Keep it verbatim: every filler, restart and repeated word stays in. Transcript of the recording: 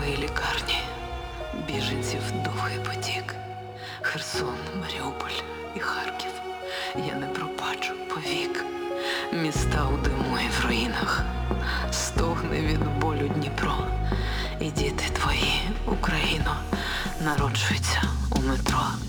твої лікарні, біженців довгий потік. Херсон, Маріуполь і Харків. Я не пробачу повік. Міста у диму і в руїнах. Стогне від болю Дніпро. І діти твої, Україно, народжуються у метро.